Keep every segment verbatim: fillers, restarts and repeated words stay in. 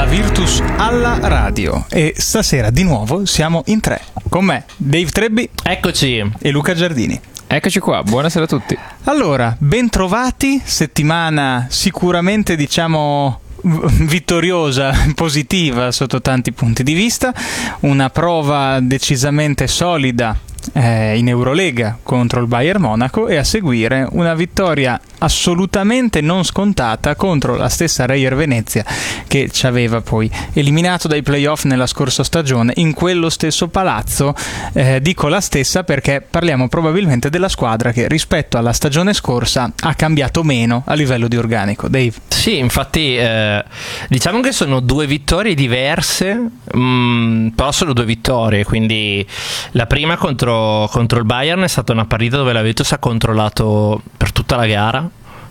La Virtus alla radio, e stasera di nuovo siamo in tre. Con me Dave Trebbi, eccoci, e Luca Giardini. Eccoci qua, buonasera a tutti. Allora, ben trovati, settimana sicuramente diciamo vittoriosa, positiva sotto tanti punti di vista, una prova decisamente solida eh, in Eurolega contro il Bayern Monaco, e a seguire una vittoria assolutamente non scontata contro la stessa Reyer Venezia, che ci aveva poi eliminato dai playoff nella scorsa stagione in quello stesso palazzo. Eh, dico la stessa perché parliamo probabilmente della squadra che rispetto alla stagione scorsa ha cambiato meno a livello di organico. Dave? Sì, infatti eh, diciamo che sono due vittorie diverse, mh, però sono due vittorie, quindi la prima contro, contro il Bayern è stata una partita dove la Virtus ha controllato per tutta la gara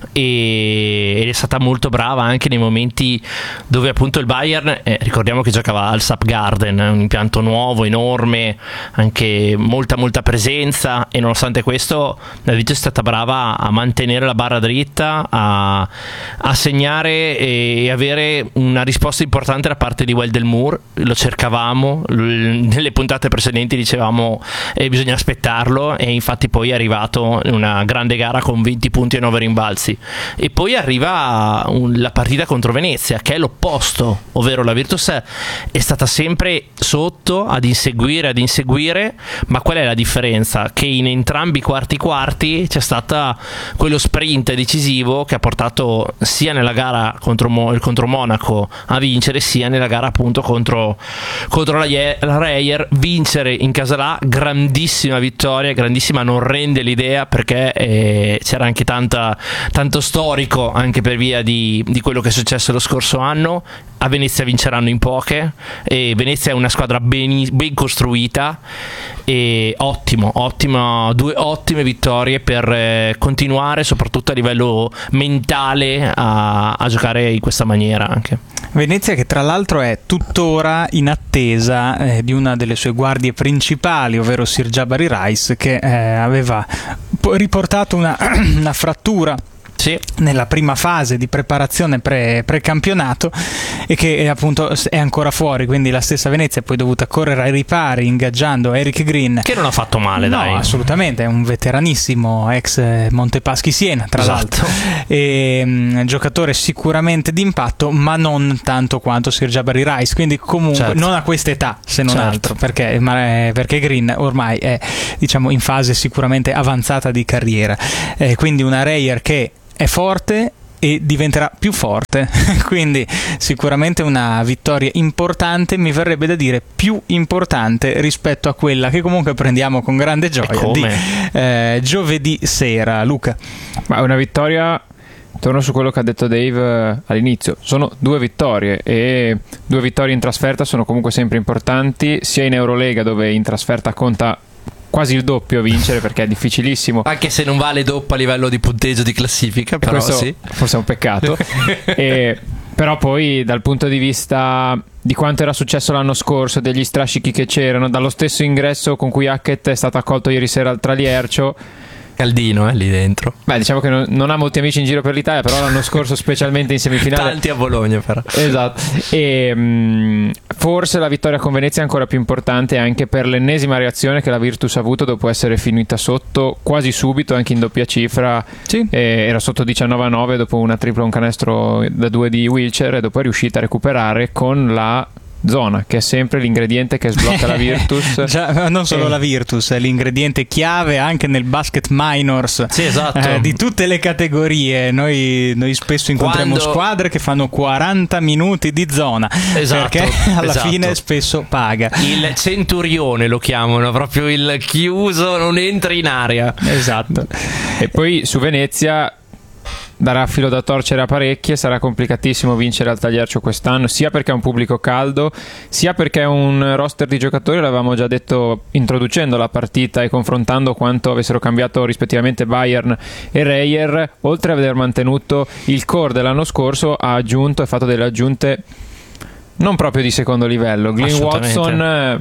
e, ed è stata molto brava anche nei momenti dove appunto il Bayern, eh, ricordiamo che giocava al Sap Garden, un impianto nuovo, enorme, anche molta molta presenza, e nonostante questo la Virtus è stata brava a mantenere la barra dritta, a, a segnare e avere una risposta importante da parte di Wendell Moore. Lo cercavamo, nelle puntate precedenti dicevamo eh, bisogna aspettarlo, e infatti poi è arrivato in una grande gara con venti punti e nove rimbalzi. E poi arriva un, la partita contro Venezia, che è l'opposto, ovvero la Virtus è stata sempre sotto, ad inseguire, ad inseguire, ma qual è la differenza? Che in entrambi i quarti quarti c'è stato quello sprint decisivo che ha portato sia nella gara contro, Mo, contro Monaco a vincere, sia nella gara appunto contro, contro la, la Reyer, vincere in casa là. Grandissima vittoria, grandissima, non rende l'idea perché eh, c'era anche tanta tanto storico anche per via di, di quello che è successo lo scorso anno. A Venezia vinceranno in poche, e Venezia è una squadra ben, ben costruita, e ottimo, ottimo, due ottime vittorie per eh, continuare soprattutto a livello mentale a, a giocare in questa maniera anche. Venezia che tra l'altro è tuttora in attesa eh, di una delle sue guardie principali, ovvero Sir Jabari Rice, che eh, aveva riportato una, una frattura Sì. nella prima fase di preparazione pre, pre-campionato, e che è, appunto è ancora fuori, quindi la stessa Venezia è poi dovuta correre ai ripari ingaggiando Eric Green, che non ha fatto male, no, dai, assolutamente, è un veteranissimo ex Montepaschi Siena tra esatto. l'altro, e um, giocatore sicuramente d'impatto, ma non tanto quanto Sir Jabari Rice, quindi comunque certo. non a questa età, se non certo. altro, perché, ma, perché Green ormai è diciamo in fase sicuramente avanzata di carriera, eh, quindi una Reyer che è forte e diventerà più forte, quindi sicuramente una vittoria importante, mi verrebbe da dire più importante rispetto a quella che comunque prendiamo con grande gioia di eh, giovedì sera. Luca? Ma una vittoria, torno su quello che ha detto Dave all'inizio, sono due vittorie, e due vittorie in trasferta sono comunque sempre importanti, sia in Eurolega, dove in trasferta conta quasi il doppio vincere, perché è difficilissimo, anche se non vale doppio a livello di punteggio di classifica, però questo sì, forse è un peccato. E però poi dal punto di vista di quanto era successo l'anno scorso, degli strascichi che c'erano, dallo stesso ingresso con cui Hackett è stato accolto ieri sera al Traliercio, caldino eh, lì dentro. Beh, diciamo che non, non ha molti amici in giro per l'Italia, però l'anno scorso specialmente in semifinale tanti a Bologna però. Esatto. E mh, forse la vittoria con Venezia è ancora più importante, anche per l'ennesima reazione che la Virtus ha avuto dopo essere finita sotto quasi subito, anche in doppia cifra. Sì. E era sotto diciannove a nove dopo una tripla, un canestro da due di Wilcher, e dopo è riuscita a recuperare con la zona, che è sempre l'ingrediente che sblocca la Virtus. Già, non solo e... la Virtus, è l'ingrediente chiave anche nel basket minors, sì, esatto. eh, di tutte le categorie. Noi, noi spesso incontriamo Quando... squadre che fanno quaranta minuti di zona, esatto, perché alla esatto. fine spesso paga. Il centurione lo chiamano, proprio il chiuso, non entri in area. Esatto. E poi su Venezia darà filo da torcere a parecchie, sarà complicatissimo vincere al Tagliercio quest'anno, sia perché è un pubblico caldo, sia perché è un roster di giocatori, l'avevamo già detto introducendo la partita e confrontando quanto avessero cambiato rispettivamente Bayern e Reyer. Oltre ad aver mantenuto il core dell'anno scorso, ha aggiunto e fatto delle aggiunte non proprio di secondo livello. Glenn Watson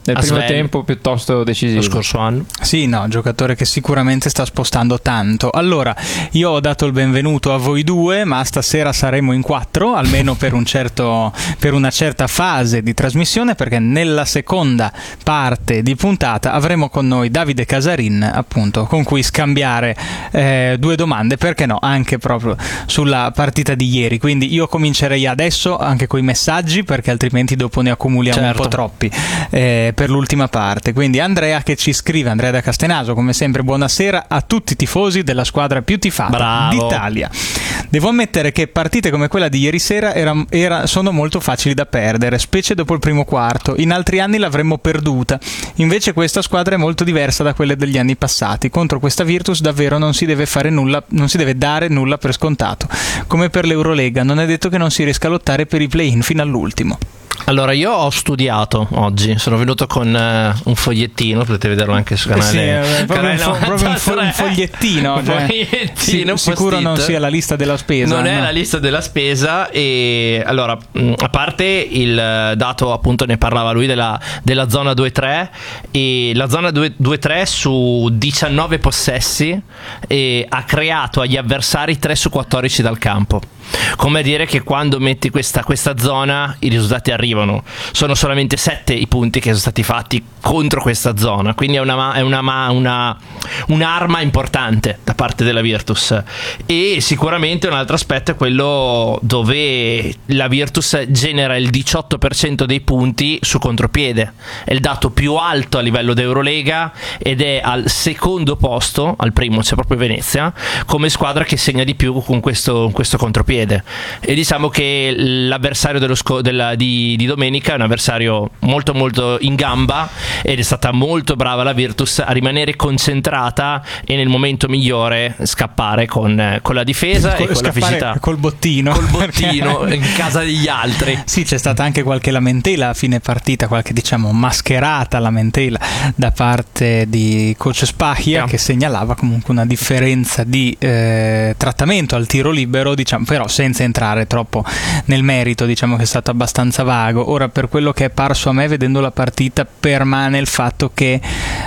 nel A primo Sven, tempo piuttosto decisivo. lo scorso anno. Sì, no, giocatore che sicuramente sta spostando tanto. Allora, io ho dato il benvenuto a voi due, ma stasera saremo in quattro, almeno per un certo per una certa fase di trasmissione, perché nella seconda parte di puntata avremo con noi Davide Casarin, appunto, con cui scambiare eh, due domande, perché no, anche proprio sulla partita di ieri. Quindi io comincerei adesso anche con i messaggi, perché altrimenti dopo ne accumuliamo Certo. un po' troppi eh, per l'ultima parte. Quindi Andrea che ci scrive, Andrea da Castenaso, come sempre buonasera a tutti i tifosi della squadra più tifata Bravo. d'Italia. Devo ammettere che partite come quella di ieri sera era, era, sono molto facili da perdere, specie dopo il primo quarto. In altri anni l'avremmo perduta, invece questa squadra è molto diversa da quelle degli anni passati. Contro questa Virtus davvero non si deve fare nulla, non si deve dare nulla per scontato. Come per l'Eurolega, non è detto che non si riesca a lottare per i play-in fino all'ultimo. Allora, io ho studiato oggi, sono venuto con uh, un fogliettino, potete vederlo anche sul canale. Sì, eh, proprio, canale un, fo- proprio un, fo- un fogliettino. Un Cioè, fogliettino, sì, sicuro post-it. non sia la lista della spesa. Non è no? la lista della spesa. E allora, mh, a parte il dato, appunto, ne parlava lui della, della zona due tre, e la zona due tre su diciannove possessi e ha creato agli avversari tre su quattordici dal campo. Come a dire che quando metti questa, questa zona i risultati arrivano. Sono solamente sette i punti che sono stati fatti contro questa zona, quindi è una, è una, una, un'arma importante da parte della Virtus. E sicuramente un altro aspetto è quello dove la Virtus genera il diciotto per cento dei punti su contropiede. È il dato più alto a livello d'Eurolega ed è al secondo posto, al primo c'è proprio Venezia, come squadra che segna di più con questo, con questo contropiede. E diciamo che l'avversario dello sco- della, di, di domenica è un avversario molto molto in gamba, ed è stata molto brava la Virtus a rimanere concentrata e nel momento migliore scappare con, con la difesa Col, e con la fisicità, col bottino col bottino in casa degli altri. Sì, c'è stata anche qualche lamentela a fine partita, qualche diciamo mascherata lamentela da parte di coach Spahia, Yeah. che segnalava comunque una differenza di eh, trattamento al tiro libero, diciamo, però senza entrare troppo nel merito. Diciamo che è stato abbastanza vago. Ora, per quello che è parso a me vedendo la partita, permane il fatto che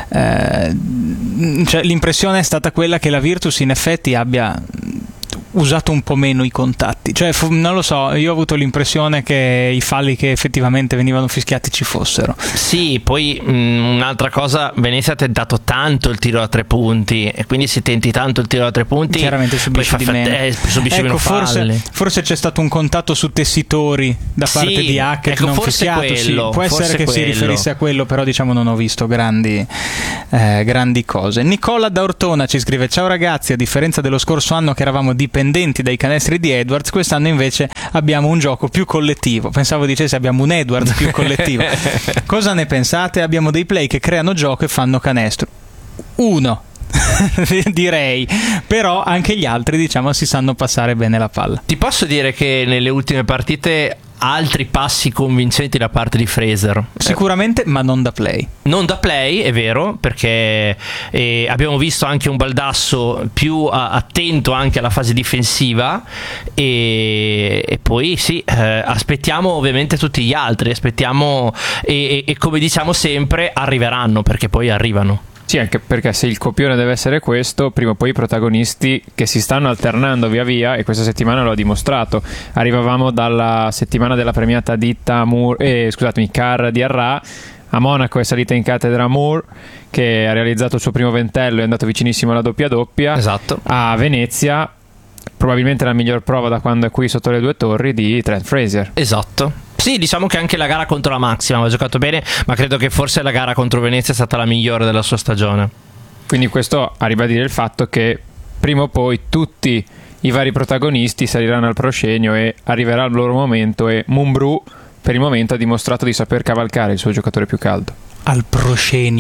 eh, cioè, l'impressione è stata quella che la Virtus in effetti abbia usato un po' meno i contatti, cioè fu, non lo so, io ho avuto l'impressione che i falli che effettivamente venivano fischiati ci fossero. Sì, poi mh, un'altra cosa, Venezia ha tentato tanto il tiro da tre punti, e quindi se tenti tanto il tiro da tre punti chiaramente subisci di meno, eh, subisci ecco, meno forse, falli. Forse c'è stato un contatto su tessitori da parte Sì, di Hackett, ecco, non forse fischiato, quello, sì, può essere forse che quello. si riferisse a quello, però diciamo non ho visto grandi eh, grandi cose. Nicola da Ortona ci scrive: ciao ragazzi, a differenza dello scorso anno che eravamo dipendenti dai canestri di Edwards, quest'anno invece abbiamo un gioco più collettivo. Pensavo dicesse abbiamo un Edwards più collettivo. Cosa ne pensate? Abbiamo dei play che creano gioco e fanno canestro. Uno direi, però anche gli altri diciamo si sanno passare bene la palla. Ti posso dire che nelle ultime partite altri passi convincenti da parte di Fraser, sicuramente, ma non da play. Non da play, è vero, perché eh, abbiamo visto anche un Baldasso più a, attento anche alla fase difensiva, e, e poi sì, eh, aspettiamo ovviamente tutti gli altri, aspettiamo e, e, e come diciamo sempre arriveranno, perché poi arrivano. Sì, anche perché se il copione deve essere questo, prima o poi i protagonisti che si stanno alternando via via, e questa settimana lo ha dimostrato. Arrivavamo dalla settimana della premiata ditta Moore, eh, scusatemi, Carr di Arra. A Monaco è salita in cattedra Moore, che ha realizzato il suo primo ventello e è andato vicinissimo alla doppia doppia. Esatto. A Venezia, probabilmente la miglior prova da quando è qui sotto le due torri, di Trent Fraser. Esatto. Sì, diciamo che anche la gara contro la Maxima aveva giocato bene, ma credo che forse la gara contro Venezia è stata la migliore della sua stagione. Quindi questo a ribadire il fatto che prima o poi tutti i vari protagonisti saliranno al proscenio e arriverà il loro momento, e Mumbrú per il momento ha dimostrato di saper cavalcare il suo giocatore più caldo. Al proscenio.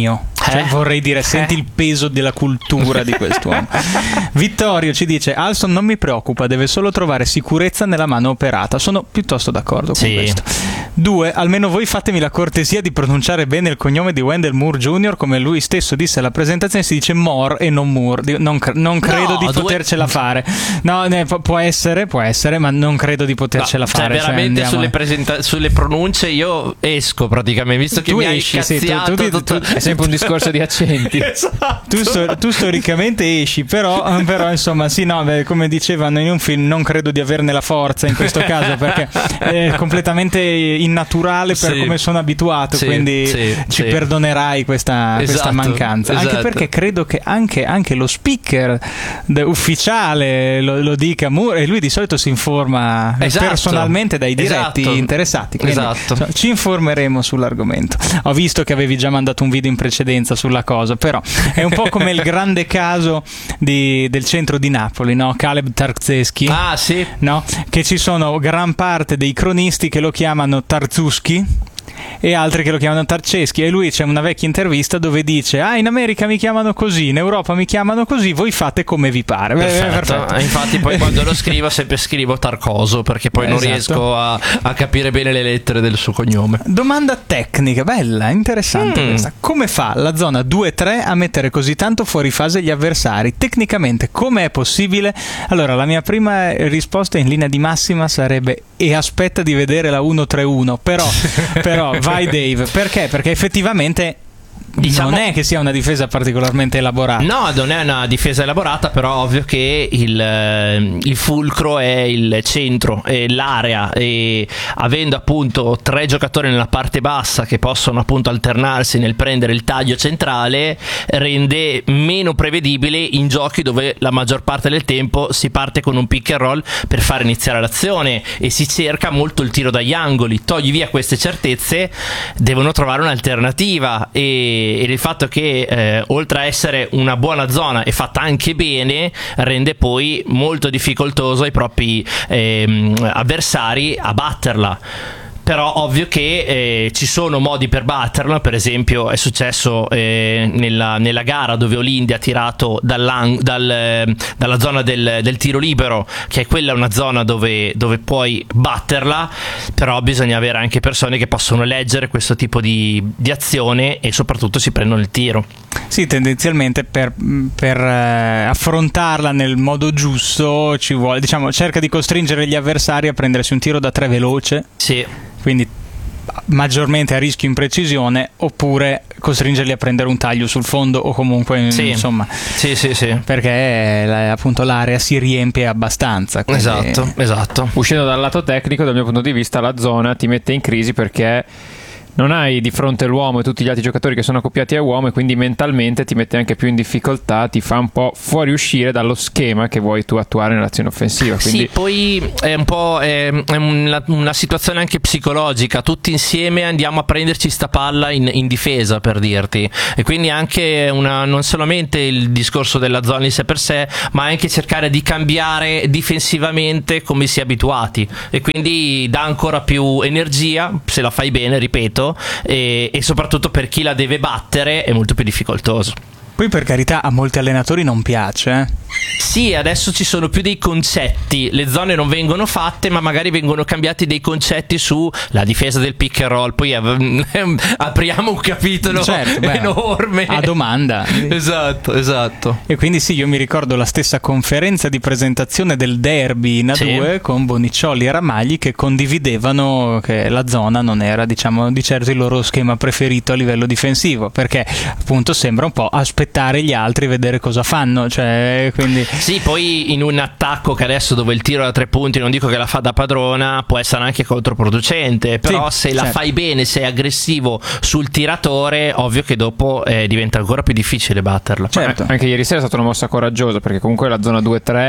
Cioè, Eh? vorrei dire, senti Eh? il peso della cultura di quest'uomo. Vittorio ci dice: Alston non mi preoccupa, deve solo trovare sicurezza nella mano operata. Sono piuttosto d'accordo Sì. con questo. Due, almeno voi fatemi la cortesia di pronunciare bene il cognome di Wendell Moore Junior come lui stesso disse alla presentazione, si dice Moore e non Moore. Di- Non, cre- non credo No, di due- potercela fare. No, ne- pu- può essere, può essere, ma non credo di potercela No, cioè, fare. Cioè, veramente andiamo- sulle, presenta- sulle pronunce io esco praticamente, visto che Tu mi hai esci, sì, tu- cazziato tu- tu- tutto- tu- È sempre un discorso di accenti. Esatto. Tu, stor- tu storicamente esci, però, però insomma, sì, no, beh, come dicevano in un film, non credo di averne la forza in questo caso, perché è completamente innaturale per Sì. come sono abituato, Sì, quindi sì, ci sì. perdonerai questa, questa Esatto, mancanza. Anche esatto. perché credo che anche, anche lo speaker de- ufficiale lo, lo dica Moore, e lui di solito si informa Esatto. personalmente dai diretti Esatto. interessati. Quindi, Esatto. insomma, ci informeremo sull'argomento. Ho visto che avevi già mandato un video in precedenza sulla cosa, però è un po' come il grande caso di- del centro di Napoli, no? Caleb Tarzeschi, Ah, sì. no? Che ci sono gran parte dei cronisti che lo chiamano Tarzuschi e altri che lo chiamano Tarceschi, e lui, c'è una vecchia intervista dove dice: ah, in America mi chiamano così, in Europa mi chiamano così, voi fate come vi pare. Beh, Perfetto. perfetto. Eh, Infatti poi quando lo scrivo sempre scrivo Tarcoso, perché poi non Esatto. riesco a, a capire bene le lettere del suo cognome. Domanda tecnica, bella, interessante Mm. questa. Come fa la zona due tre a mettere così tanto fuori fase gli avversari? Tecnicamente come è possibile? Allora, la mia prima risposta in linea di massima sarebbe: e aspetta di vedere la uno tre uno. Però, però vai Dave, perché? Perché effettivamente Diciamo- non è che sia una difesa particolarmente elaborata. No, non è una difesa elaborata, però ovvio che il, eh, il fulcro è il centro, è l'area, e avendo appunto tre giocatori nella parte bassa che possono appunto alternarsi nel prendere il taglio centrale, rende meno prevedibile in giochi dove la maggior parte del tempo si parte con un pick and roll per fare iniziare l'azione e si cerca molto il tiro dagli angoli. Togli via queste certezze, devono trovare un'alternativa, e ed il fatto che eh, oltre a essere una buona zona e fatta anche bene, rende poi molto difficoltoso ai propri ehm, avversari a batterla. Però ovvio che eh, ci sono modi per batterla. Per esempio è successo eh, nella, nella gara dove Olindi ha tirato dal, dal, dalla zona del, del tiro libero, che è quella una zona dove, dove puoi batterla, però bisogna avere anche persone che possono leggere questo tipo di, di azione e soprattutto si prendono il tiro. Sì, tendenzialmente per, per eh, affrontarla nel modo giusto ci vuole, diciamo, cerca di costringere gli avversari a prendersi un tiro da tre veloce. Sì. Quindi maggiormente a rischio imprecisione, oppure costringerli a prendere un taglio sul fondo, o comunque Sì. insomma, Sì, sì, sì. perché eh, appunto l'area si riempie abbastanza, quindi- Esatto, esatto. Uscendo dal lato tecnico, dal mio punto di vista, la zona ti mette in crisi perché non hai di fronte l'uomo e tutti gli altri giocatori che sono accoppiati a uomo, e quindi mentalmente ti mette anche più in difficoltà, ti fa un po' fuoriuscire dallo schema che vuoi tu attuare nell'azione offensiva. Quindi Sì, poi è un po' è, è una, una situazione anche psicologica. Tutti insieme andiamo a prenderci sta palla in, in difesa, per dirti, e quindi anche una, non solamente il discorso della zona in sé per sé, ma anche cercare di cambiare difensivamente come si è abituati, e quindi dà ancora più energia se la fai bene, ripeto, e, e soprattutto per chi la deve battere è molto più difficoltoso. Poi, per carità, a molti allenatori non piace, eh. Sì, adesso ci sono più dei concetti, le zone non vengono fatte, ma magari vengono cambiati dei concetti sulla difesa del pick and roll. Poi eh, apriamo un capitolo Certo, beh, enorme a domanda. Esatto, esatto. E quindi sì, io mi ricordo la stessa conferenza di presentazione del derby in A due, Sì. con Boniccioli e Ramagli, che condividevano che la zona non era, diciamo, di certo il loro schema preferito a livello difensivo, perché appunto sembra un po' aspettare gli altri e vedere cosa fanno, cioè, quindi Sì, poi in un attacco che adesso dove il tiro da tre punti, non dico che la fa da padrona, può essere anche controproducente, però Sì, se la certo. fai bene, sei aggressivo sul tiratore, ovvio che dopo eh, diventa ancora più difficile batterla. certo. anche ieri sera è stata una mossa coraggiosa, perché comunque la zona due tre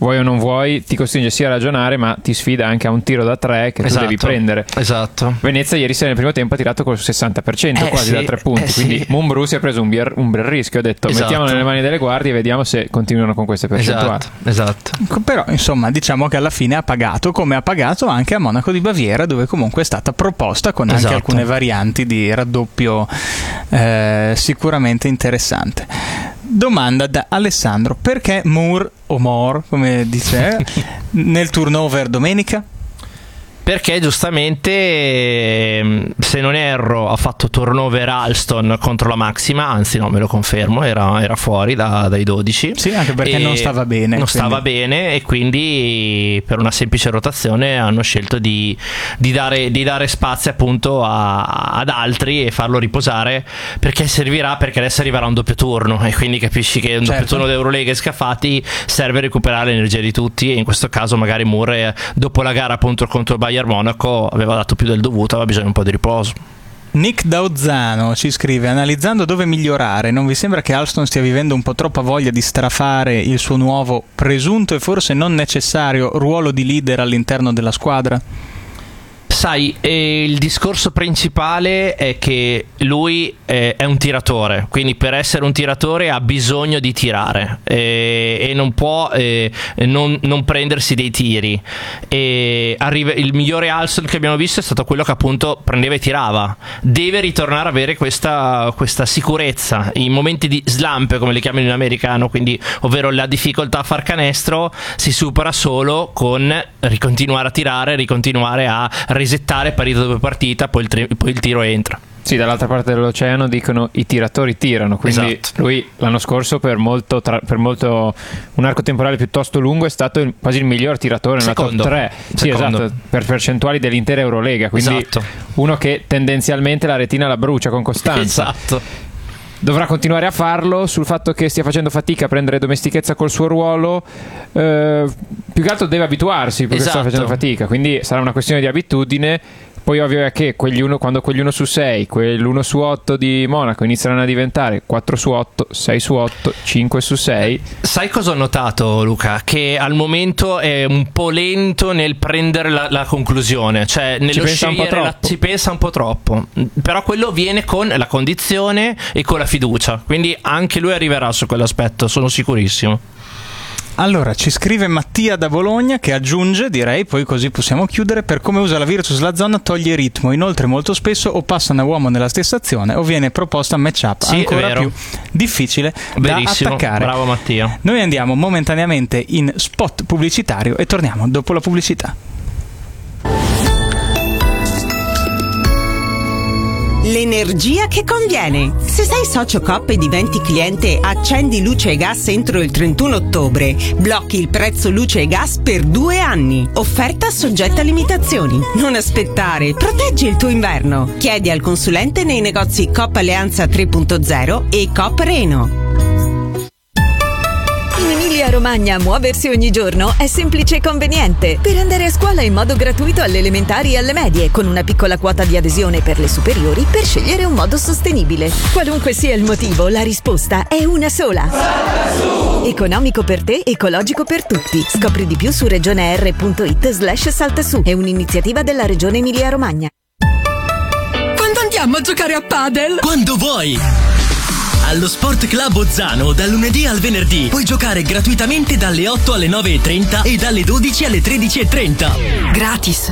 vuoi o non vuoi, ti costringe sia a ragionare, ma ti sfida anche a un tiro da tre che esatto, tu devi prendere. Esatto. Venezia ieri sera nel primo tempo ha tirato col sessanta per cento, eh, quasi sì, da tre punti, eh, quindi sì. Mumbrú si è preso un, bier, un bel rischio, ha detto esatto. mettiamolo nelle mani delle guardie e vediamo se continuano con queste percentuali. Esatto, esatto. Però insomma diciamo che alla fine ha pagato, come ha pagato anche a Monaco di Baviera, dove comunque è stata proposta con anche esatto. alcune varianti di raddoppio eh, sicuramente interessante. Domanda da Alessandro: perché Moore o Moore, come dice, nel turnover domenica? Perché giustamente, se non erro, ha fatto turnover Alston contro la Maxima, anzi no, me lo confermo, era, era fuori da, dai dodici. Sì, anche perché non stava bene. Non quindi. stava bene e quindi per una semplice rotazione hanno scelto di, di, dare, di dare spazio appunto a, ad altri e farlo riposare, perché servirà, perché adesso arriverà un doppio turno e quindi capisci che un certo. doppio turno d'Eurolega e Scafati serve a recuperare l'energia di tutti, e in questo caso magari Moore dopo la gara appunto contro il Bayern Monaco aveva dato più del dovuto, aveva bisogno un po' di riposo. Nick Daozzano ci scrive: analizzando dove migliorare, non vi sembra che Alston stia vivendo un po' troppa voglia di strafare il suo nuovo, presunto e forse non necessario ruolo di leader all'interno della squadra? Sai, eh, il discorso principale è che lui eh, è un tiratore, quindi per essere un tiratore ha bisogno di tirare eh, e non può eh, non, non prendersi dei tiri. E arriva, il migliore Alston che abbiamo visto è stato quello che appunto prendeva e tirava. Deve ritornare a avere questa, questa sicurezza in momenti di slump, come le chiamano in americano, quindi ovvero la difficoltà a far canestro si supera solo con ricontinuare a tirare, ricontinuare a resettare partita dopo partita, poi il, tri- poi il tiro entra. Sì, dall'altra parte dell'oceano dicono i tiratori tirano, quindi esatto. Lui l'anno scorso per molto, tra- per molto un arco temporale piuttosto lungo è stato il, quasi il miglior tiratore nella top tre. Sì, Secondo. esatto, per percentuali dell'intera Eurolega, quindi esatto. Uno che tendenzialmente la retina la brucia con costanza. Esatto. Dovrà continuare a farlo. Sul fatto che stia facendo fatica a prendere domestichezza col suo ruolo, eh, più che altro deve abituarsi perché esatto. sta facendo fatica, quindi sarà una questione di abitudine. Poi ovvio è che quegli uno, quando quegli uno su sei, quell'uno su otto di Monaco inizieranno a diventare quattro su otto, sei su otto, cinque su sei. Sai cosa ho notato, Luca? Che al momento è un po' lento nel prendere la, la conclusione, cioè nello ci pensa un po' scegliere troppo. la, ci pensa un po' troppo. Però quello viene con la condizione e con la fiducia, quindi anche lui arriverà su quell'aspetto, sono sicurissimo. Allora, ci scrive Mattia da Bologna che aggiunge, direi, poi così possiamo chiudere: per come usa la Virtus la zona toglie ritmo, inoltre molto spesso o passano a uomo nella stessa azione o viene proposta matchup sì, ancora più difficile Verissimo. da attaccare. Bravo Mattia. Noi andiamo momentaneamente in spot pubblicitario e torniamo dopo la pubblicità. L'energia che conviene. Se sei socio Coop e diventi cliente Accendi Luce e Gas entro il trentuno ottobre, blocchi il prezzo luce e gas per due anni. Offerta soggetta a limitazioni. Non aspettare, proteggi il tuo inverno. Chiedi al consulente nei negozi Coop Alleanza tre punto zero e Coop Reno. In Emilia-Romagna muoversi ogni giorno è semplice e conveniente. Per andare a scuola in modo gratuito alle elementari e alle medie, con una piccola quota di adesione per le superiori per scegliere un modo sostenibile. Qualunque sia il motivo, la risposta è una sola. Economico per te, ecologico per tutti. Scopri di più su regioneer.it slash saltasù. È un'iniziativa della Regione Emilia-Romagna. Quando andiamo a giocare a padel? Quando vuoi! Allo Sport Club Ozzano, dal lunedì al venerdì, puoi giocare gratuitamente dalle otto alle nove e trenta e dalle dodici alle tredici e trenta. Gratis.